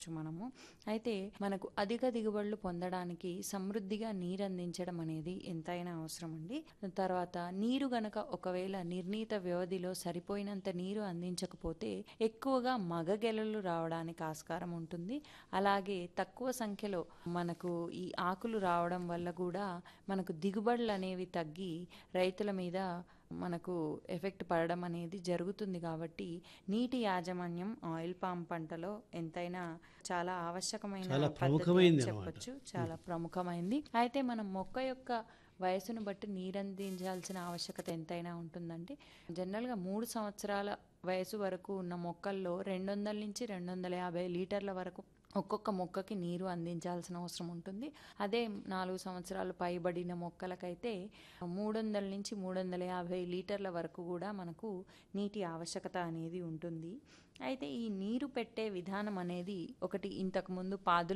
మనము. అయితే మనకు అధిక దిగుబడులు పొందడానికి సమృద్ధిగా నీరు అందించడం అనేది ఎంతైనా అవసరం అండి. తర్వాత నీరు గనక ఒకవేళ నిర్ణీత వ్యవధిలో సరిపోయినంత నీరు అందించకపోతే ఎక్కువగా మగగెలలు రావడానికి ఆస్కారం ఉంటుంది. అలాగే తక్కువ సంఖ్యలో మనకు ఈ ఆకులు రావడం వల్ల కూడా మనకు దిగుబడులు అనేవి తగ్గి రైతుల మీద మనకు ఎఫెక్ట్ పడడం అనేది జరుగుతుంది. కాబట్టి నీటి యాజమాన్యం ఆయిల్ పామ్ పంటలో ఎంతైనా చాలా ఆవశ్యకమైన చాలా పద్ధతి అని ప్రముఖమైంది అనమాట. చెప్పొచ్చు. చాలా ప్రముఖమైంది. అయితే మనం మొక్క యొక్క వయసును బట్టి నీరందించాల్సిన ఆవశ్యకత ఎంతైనా ఉంటుందండి. జనరల్గా 3 సంవత్సరాల వయసు వరకు ఉన్న మొక్కల్లో 200 నుంచి 250 లీటర్ల వరకు ఒక్కొక్క మొక్కకి నీరు అందించాల్సిన అవసరం ఉంటుంది. అదే 4 సంవత్సరాలు పైబడిన మొక్కలకైతే 300 నుంచి 350 లీటర్ల వరకు కూడా మనకు నీటి ఆవశ్యకత అనేది ఉంటుంది. అయితే ఈ నీరు పెట్టే విధానం అనేది ఒకటి, ఇంతకుముందు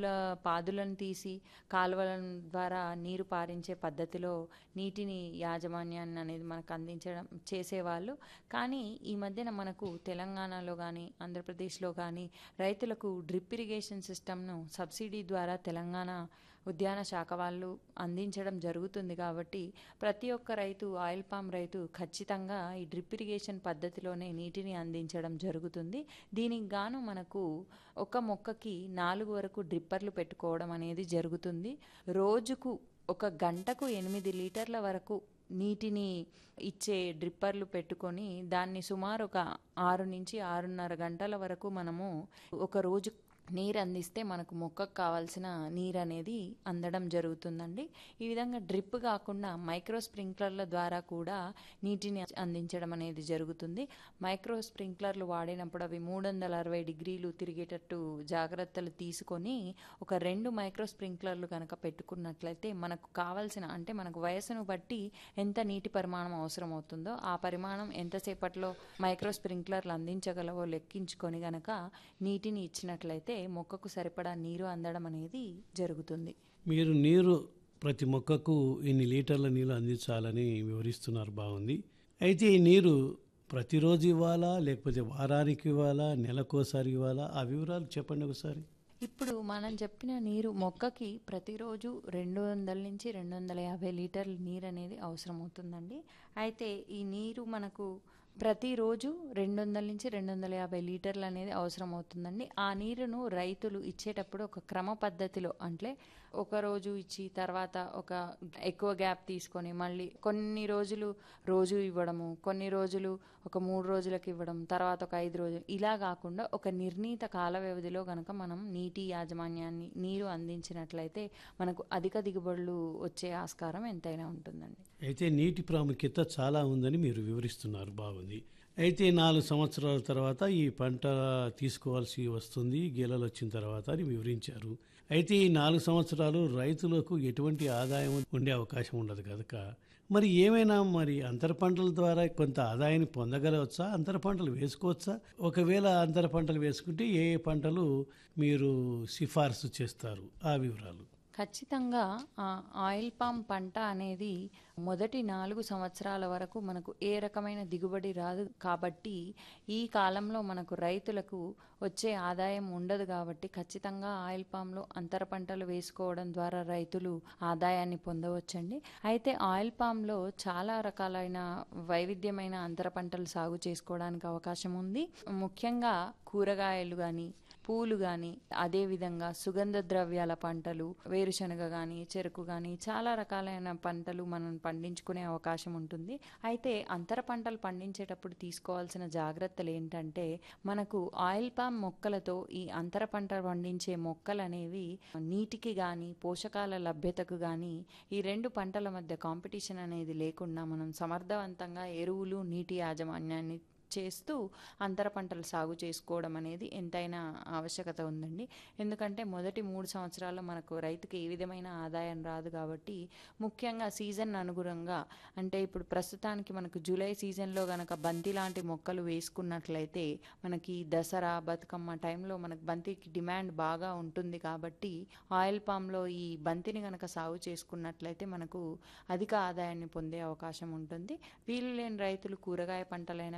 పాదులను తీసి కాలువల ద్వారా నీరు పారించే పద్ధతిలో నీటిని యాజమాన్యాన్ని అనేది మనకు అందించడం చేసేవాళ్ళు. కానీ ఈ మధ్యన మనకు తెలంగాణలో కానీ ఆంధ్రప్రదేశ్లో కానీ రైతులకు డ్రిప్ ఇరిగేషన్ సిస్టమ్ను సబ్సిడీ ద్వారా తెలంగాణ ఉద్యాన శాఖ వాళ్ళు అందించడం జరుగుతుంది. కాబట్టి ప్రతి ఒక్క రైతు, ఆయిల్ పామ్ రైతు ఖచ్చితంగా ఈ డ్రిప్ ఇరిగేషన్ పద్ధతిలోనే నీటిని అందించడం జరుగుతుంది. దీనికి గాను మనకు ఒక మొక్కకి 4 వరకు డ్రిప్పర్లు పెట్టుకోవడం అనేది జరుగుతుంది. రోజుకు ఒక గంటకు 8 లీటర్ల వరకు నీటిని ఇచ్చే డ్రిప్పర్లు పెట్టుకొని దాన్ని సుమారు ఒక 6 నుంచి 6:30 గంటల వరకు మనము ఒక రోజు నీరు అందిస్తే మనకు మొక్కకు కావాల్సిన నీరు అనేది అందడం జరుగుతుందండి. ఈ విధంగా డ్రిప్ కాకుండా మైక్రో స్ప్రింక్లర్ల ద్వారా కూడా నీటిని అందించడం అనేది జరుగుతుంది. మైక్రో స్ప్రింక్లర్లు వాడినప్పుడు అవి 360 డిగ్రీలు తిరిగేటట్టు జాగ్రత్తలు తీసుకొని ఒక 2 మైక్రో స్ప్రింక్లర్లు కనుక పెట్టుకున్నట్లయితే మనకు కావాల్సిన, అంటే మనకు వయసును బట్టి ఎంత నీటి పరిమాణం అవసరం అవుతుందో ఆ పరిమాణం ఎంతసేపట్లో మైక్రో స్ప్రింక్లర్లు అందించగలవో లెక్కించుకొని గనక నీటిని ఇచ్చినట్లయితే మొక్కకు సరిపడా నీరు అందడం అనేది జరుగుతుంది. మీరు నీరు ప్రతి మొక్కకు ఇన్ని లీటర్ల నీళ్ళు అందించాలని వివరిస్తున్నారు, బాగుంది. అయితే ఈ నీరు ప్రతిరోజు ఇవ్వాలా, లేకపోతే వారానికి ఇవ్వాలా, నెలకోసారి ఇవ్వాలా? ఆ వివరాలు చెప్పండి ఒకసారి. ఇప్పుడు మనం చెప్పిన నీరు మొక్కకి ప్రతిరోజు 200 నుంచి 250 లీటర్ల నీరు అనేది అవసరం అవుతుందండి. అయితే ఈ నీరు మనకు ప్రతిరోజు 200 నుంచి 250 లీటర్లు అనేది అవసరం అవుతుందండి. ఆ నీరును రైతులు ఇచ్చేటప్పుడు ఒక క్రమ పద్ధతిలో, అంటే ఒక రోజు ఇచ్చి తర్వాత ఒక ఎక్కువ గ్యాప్ తీసుకొని మళ్ళీ కొన్ని రోజులు రోజు ఇవ్వడము, కొన్ని రోజులు ఒక 3 రోజులకు ఇవ్వడం, తర్వాత ఒక 5 రోజులు, ఇలా కాకుండా ఒక నిర్ణీత కాల వ్యవధిలో గనక మనం నీటి యాజమాన్యాన్ని నీరు అందించినట్లయితే మనకు అధిక దిగుబడులు వచ్చే ఆస్కారం ఎంతైనా ఉంటుందండి. అయితే నీటి ప్రాముఖ్యత చాలా ఉందని మీరు వివరిస్తున్నారు, బాగుంది. అయితే 4 సంవత్సరాల తర్వాత ఈ పంట తీసుకోవాల్సి వస్తుంది, గెలలు వచ్చిన తర్వాత అని వివరించారు. అయితే ఈ 4 సంవత్సరాలు రైతులకు ఎటువంటి ఆదాయం ఉండే అవకాశం ఉండదు కనుక మరి ఏమైనా అంతర పంటల ద్వారా కొంత ఆదాయాన్ని పొందగలవచ్చా? అంతర పంటలు వేసుకోవచ్చా? ఒకవేళ అంతర పంటలు వేసుకుంటే ఏ ఏ పంటలు మీరు సిఫార్సు చేస్తారు? ఆ వివరాలు. ఖచ్చితంగా ఆయిల్ పామ్ పంట అనేది మొదటి 4 సంవత్సరాల వరకు మనకు ఏ రకమైన దిగుబడి రాదు. కాబట్టి ఈ కాలంలో మనకు రైతులకు వచ్చే ఆదాయం ఉండదు. కాబట్టి ఖచ్చితంగా ఆయిల్ పామ్లో అంతర పంటలు వేసుకోవడం ద్వారా రైతులు ఆదాయాన్ని పొందవచ్చండి. అయితే ఆయిల్ పామ్లో చాలా రకాలైన వైవిధ్యమైన అంతర పంటలు సాగు చేసుకోవడానికి అవకాశం ఉంది. ముఖ్యంగా కూరగాయలు కానీ, పూలు కానీ, అదేవిధంగా సుగంధ ద్రవ్యాల పంటలు, వేరుశనగ కానీ, చెరుకు కానీ, చాలా రకాలైన పంటలు మనం పండించుకునే అవకాశం ఉంటుంది. అయితే అంతర పంటలు పండించేటప్పుడు తీసుకోవాల్సిన జాగ్రత్తలు ఏంటంటే, మనకు ఆయిల్ పామ్ మొక్కలతో ఈ అంతర పంట పండించే మొక్కలు అనేవి నీటికి కానీ పోషకాల లభ్యతకు కానీ ఈ 2 పంటల మధ్య కాంపిటీషన్ అనేది లేకుండా మనం సమర్థవంతంగా ఎరువులు, నీటి యాజమాన్యాన్ని చేస్తూ అంతర పంటలు సాగు చేసుకోవడం అనేది ఎంతైనా ఆవశ్యకత ఉందండి. ఎందుకంటే మొదటి 3 సంవత్సరాల్లో మనకు రైతుకి ఏ విధమైన ఆదాయం రాదు. కాబట్టి ముఖ్యంగా సీజన్ అనుగుణంగా, అంటే ఇప్పుడు ప్రస్తుతానికి మనకు జూలై సీజన్లో గనక బంతి లాంటి మొక్కలు వేసుకున్నట్లయితే మనకి దసరా, బతుకమ్మ టైంలో మనకు బంతికి డిమాండ్ బాగా ఉంటుంది. కాబట్టి ఆయిల్ పామ్లో ఈ బంతిని గనక సాగు చేసుకున్నట్లయితే మనకు అధిక ఆదాయాన్ని పొందే అవకాశం ఉంటుంది. వీలు లేని రైతులు కూరగాయ పంటలైనా వేసుకోవచ్చు.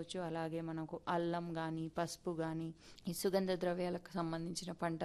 చేసుకోవచ్చు. అలాగే మనకు అల్లం కానీ, పసుపు కానీ, ఈ సుగంధ ద్రవ్యాలకు సంబంధించిన పంటలు